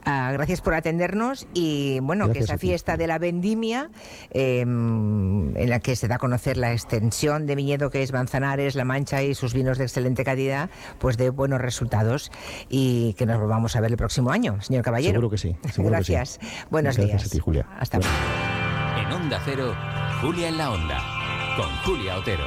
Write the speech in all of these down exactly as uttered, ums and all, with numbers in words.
Uh, gracias por atendernos y bueno, Gracias que esa a ti. fiesta de la vendimia eh, en la que se da a conocer la extensión de viñedo que es Manzanares, La Mancha y sus vinos de excelente calidad, pues de buenos resultados y que nos volvamos a ver el próximo año, señor Caballero. Seguro que sí. Seguro Gracias. Que sí. Buenos Gracias días. a ti, Julia. Hasta luego. En Onda Cero, Julia en la Onda, con Julia Otero.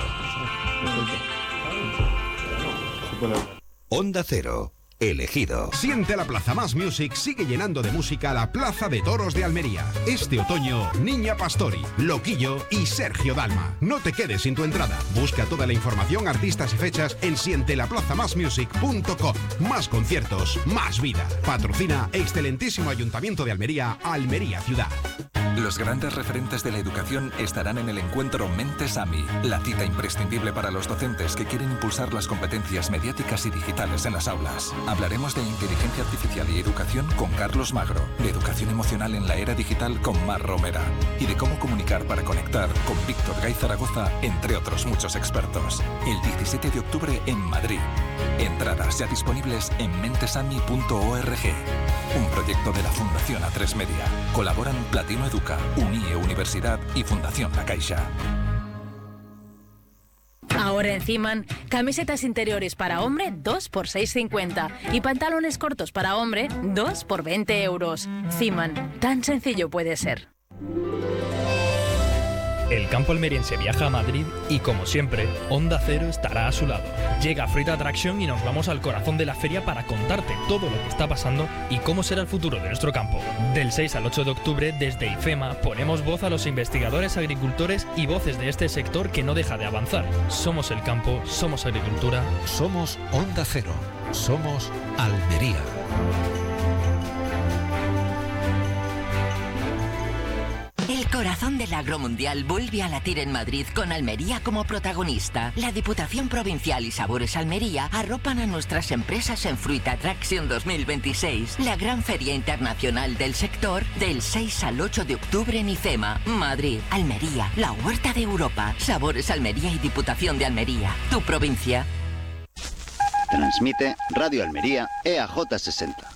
Onda Cero, elegido. Siente la Plaza Más Music sigue llenando de música la Plaza de Toros de Almería. Este otoño, Niña Pastori, Loquillo y Sergio Dalma. No te quedes sin tu entrada. Busca toda la información, artistas y fechas en siente la plaza más music punto com. Más conciertos, más vida. Patrocina excelentísimo Ayuntamiento de Almería, Almería Ciudad. Los grandes referentes de la educación estarán en el encuentro Mentes AMI, la cita imprescindible para los docentes que quieren impulsar las competencias mediáticas y digitales en las aulas. Hablaremos de inteligencia artificial y educación con Carlos Magro, de educación emocional en la era digital con Mar Romera y de cómo comunicar para conectar con Víctor Gay Zaragoza, entre otros muchos expertos. El diecisiete de octubre en Madrid. Entradas ya disponibles en mentesami punto org. Un proyecto de la Fundación A tres Media. Colaboran Platino Educa, Unie Universidad y Fundación La Caixa. Ahora en Ciman, camisetas interiores para hombre dos por seis cincuenta y pantalones cortos para hombre dos por veinte euros. Ciman, tan sencillo puede ser. El campo almeriense viaja a Madrid y, como siempre, Onda Cero estará a su lado. Llega Fruit Attraction y nos vamos al corazón de la feria para contarte todo lo que está pasando y cómo será el futuro de nuestro campo. Del seis al ocho de octubre, desde IFEMA, ponemos voz a los investigadores, agricultores y voces de este sector que no deja de avanzar. Somos el campo, somos agricultura. Somos Onda Cero. Somos Almería. El corazón del agromundial vuelve a latir en Madrid con Almería como protagonista. La Diputación Provincial y Sabores Almería arropan a nuestras empresas en Fruit Attraction dos mil veintiséis, la gran feria internacional del sector del seis al ocho de octubre en IFEMA, Madrid. Almería, la huerta de Europa. Sabores Almería y Diputación de Almería, tu provincia. Transmite Radio Almería E A J sesenta.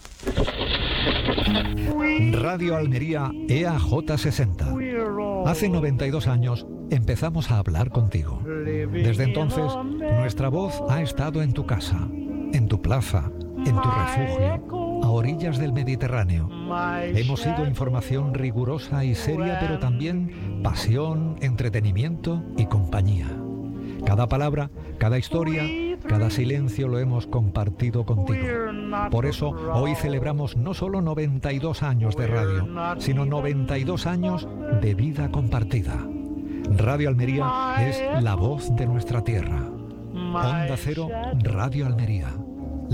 Radio Almería E A J sesenta. Hace noventa y dos años empezamos a hablar contigo. Desde entonces, nuestra voz ha estado en tu casa, en tu plaza, en tu refugio, a orillas del Mediterráneo. Hemos sido información rigurosa y seria, pero también pasión, entretenimiento y compañía. Cada palabra, cada historia, cada silencio lo hemos compartido contigo. Por eso, hoy celebramos no solo noventa y dos años de radio, sino noventa y dos años de vida compartida. Radio Almería es la voz de nuestra tierra. Onda Cero, Radio Almería.